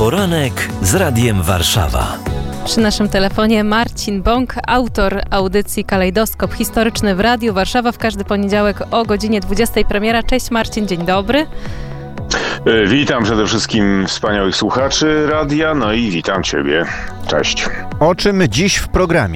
Poranek z Radiem Warszawa. Przy naszym telefonie Marcin Bąk, autor audycji Kalejdoskop Historyczny w Radiu Warszawa. W każdy poniedziałek o godzinie 20 premiera. Cześć Marcin, dzień dobry. Witam przede wszystkim wspaniałych słuchaczy radia, no i witam Ciebie. Cześć. O czym dziś w programie?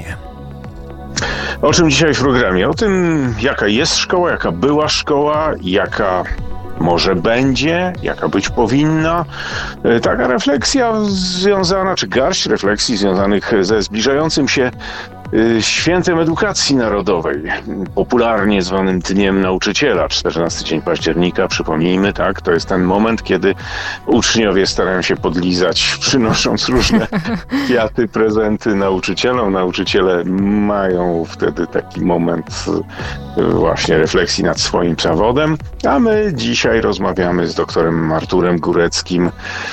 O czym dzisiaj w programie? O tym, jaka jest szkoła, jaka była szkoła, jaka może będzie, jaka być powinna. Taka refleksja związana, czy garść refleksji związanych ze zbliżającym się Świętem Edukacji Narodowej, popularnie zwanym Dniem Nauczyciela, 14 dzień października, przypomnijmy, tak, to jest ten moment, kiedy uczniowie starają się podlizać, przynosząc różne kwiaty, prezenty nauczycielom. Nauczyciele mają wtedy taki moment właśnie refleksji nad swoim zawodem, a my dzisiaj rozmawiamy z doktorem Arturem Góreckim,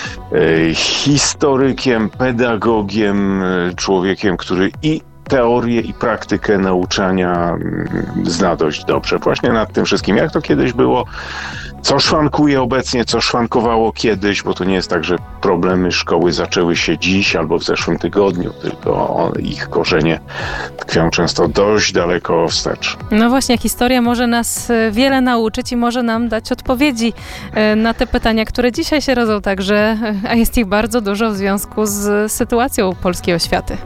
historykiem, pedagogiem, człowiekiem, który i teorię i praktykę nauczania zna dość dobrze. Właśnie nad tym wszystkim, jak to kiedyś było, co szwankuje obecnie, co szwankowało kiedyś, bo to nie jest tak, że problemy szkoły zaczęły się dziś albo w zeszłym tygodniu, tylko ich korzenie tkwią często dość daleko wstecz. No właśnie, historia może nas wiele nauczyć i może nam dać odpowiedzi na te pytania, które dzisiaj się rodzą także, a jest ich bardzo dużo w związku z sytuacją polskiej oświaty.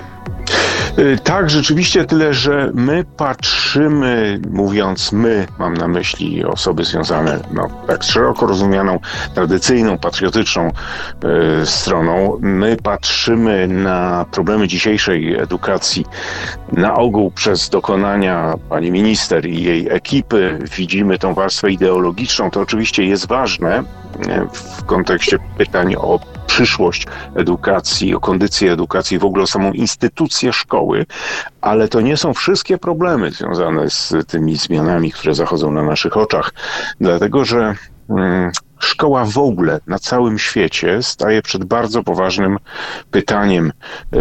Tak, rzeczywiście, tyle, że my patrzymy, mówiąc my, mam na myśli osoby związane tak szeroko rozumianą, tradycyjną, patriotyczną stroną. My patrzymy na problemy dzisiejszej edukacji na ogół przez dokonania pani minister i jej ekipy. Widzimy tą warstwę ideologiczną. To oczywiście jest ważne w kontekście pytań o przyszłość edukacji, o kondycję edukacji, w ogóle o samą instytucję szkoły, ale to nie są wszystkie problemy związane z tymi zmianami, które zachodzą na naszych oczach, dlatego że szkoła w ogóle na całym świecie staje przed bardzo poważnym pytaniem.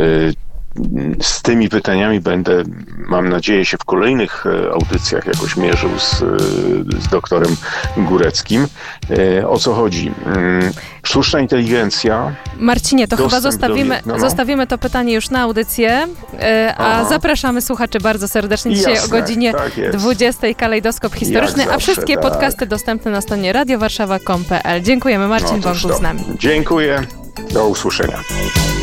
Z tymi pytaniami będę, mam nadzieję, się w kolejnych audycjach jakoś mierzył z doktorem Góreckim. O co chodzi? Sztuczna inteligencja... Marcinie, to chyba zostawimy to pytanie już na audycję, a zapraszamy słuchaczy bardzo serdecznie dzisiaj o godzinie 20 Kalejdoskop Historyczny, a wszystkie podcasty dostępne na stronie radiowarszawa.com.pl. Dziękujemy. Marcin Bąk był z nami. Dziękuję. Do usłyszenia.